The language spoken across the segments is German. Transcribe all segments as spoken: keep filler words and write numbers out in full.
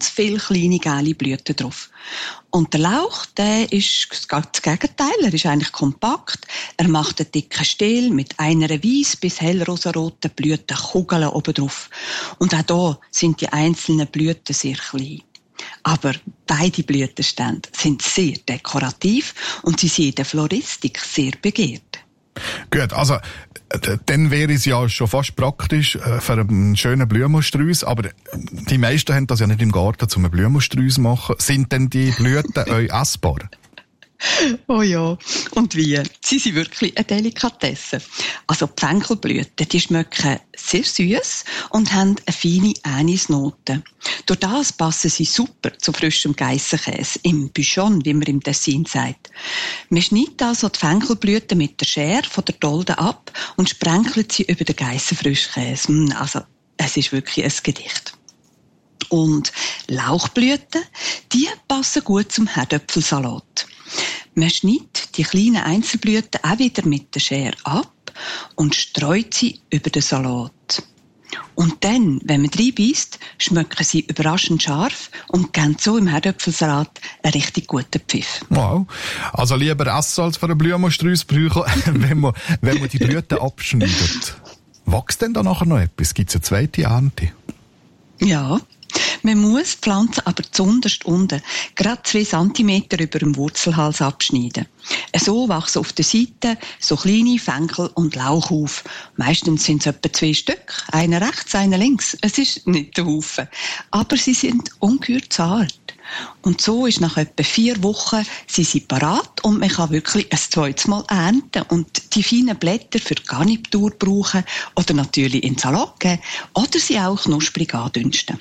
ganz viele kleine gelbe Blüten drauf. Und der Lauch, der ist das Gegenteil. Er ist eigentlich kompakt. Er macht einen dicken Stiel mit einer weiss bis hellrosaroten Blütenkugeln oben drauf. Und auch hier sind die einzelnen Blüten sehr klein. Aber beide Blütenstände sind sehr dekorativ und sie sind in der Floristik sehr begehrt. Gut, also dann wäre es ja schon fast praktisch äh, für einen schönen Blumenstrauß, aber die meisten haben das ja nicht im Garten, um einen Blumenstrauß zu machen. Sind denn die Blüten euch essbar? Oh ja, und wie? Sie sind wirklich eine Delikatesse. Also die Fenchelblüten, die schmecken sehr süß und haben eine feine Anisnote. Durch das passen sie super zu frischem Geissenkäse, im Buchon, wie man im Tessin sagt. Man schneidet also die Fenchelblüten mit der Schere von der Dolde ab und sprenkelt sie über den Geissenfrischkäse. Also, es ist wirklich ein Gedicht. Und Lauchblüten, die passen gut zum Herdöpfelsalat. Man schneidet die kleinen Einzelblüten auch wieder mit der Schere ab und streut sie über den Salat. Und dann, wenn man reinbeißt, schmecken sie überraschend scharf und geben so im Herdöpfelsalat einen richtig guten Pfiff. Wow. Also lieber essen als für einen Blumenstrauß brauchen, wenn man, wenn man die Blüten abschneidet. Wächst denn da nachher noch etwas? Gibt es eine zweite Ernte? Ja. Man muss die Pflanze aber zunderst unten, gerade zwei Zentimeter über dem Wurzelhals abschneiden. So wachsen auf der Seite so kleine Fenkel und Lauch auf. Meistens sind es etwa zwei Stück, einer rechts, einer links. Es ist nicht der Haufen, aber sie sind ungeheuer zart. Und so ist nach etwa vier Wochen sie sind parat und man kann wirklich ein zweites Mal ernten und die feinen Blätter für die Garnitur brauchen oder natürlich in den Salat geben oder sie auch knusprig andünsten.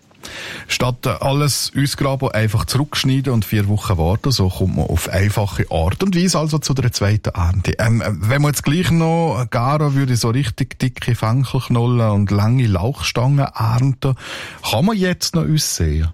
Statt alles ausgraben, einfach zurückschneiden und vier Wochen warten, so kommt man auf einfache Art und Weise also zu der zweiten Ernte. Ähm, wenn man jetzt gleich noch garen würde, so richtig dicke Fenkelknollen und lange Lauchstangen ernten, kann man jetzt noch aussehen?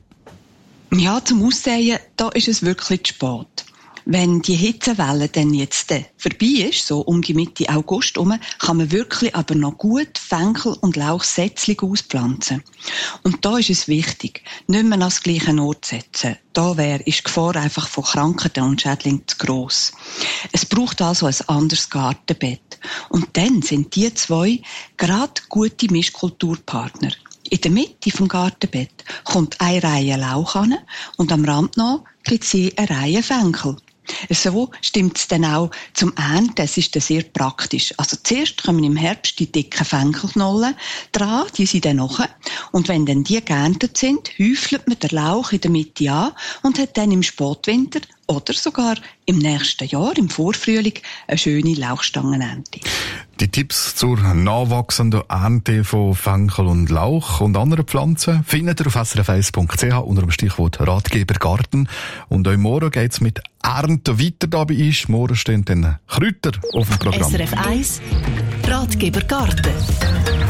Ja, zum Aussehen, da ist es wirklich zu spät. Wenn die Hitzewelle dann jetzt vorbei ist, so um die Mitte August herum, kann man wirklich aber noch gut Fenkel- und Lauchsätzchen auspflanzen. Und da ist es wichtig, nicht mehr an das gleiche Ort setzen. Da wäre, ist die Gefahr einfach von Krankheiten und Schädlingen zu gross. Es braucht also ein anderes Gartenbett. Und dann sind die zwei gerade gute Mischkulturpartner. In der Mitte vom Gartenbett kommt eine Reihe Lauch an und am Rand noch gibt es eine Reihe Fenkel. So stimmt es dann auch zum Ernten. Es ist dann sehr praktisch. Also zuerst kommen im Herbst die dicken Fenkelknollen dran, die sind dann nachher. Und wenn dann die geerntet sind, häufelt man den Lauch in der Mitte an und hat dann im Spätwinter oder sogar im nächsten Jahr, im Vorfrühling, eine schöne Lauchstangenernte. Die Tipps zur nachwachsenden Ernte von Fenkel und Lauch und anderen Pflanzen findet ihr auf s r f eins punkt c h unter dem Stichwort Ratgeber Garten. Und auch morgen geht's mit Ernten weiter dabei ist. Morgen stehen dann Kräuter auf dem Programm. S R F eins Ratgeber Garten.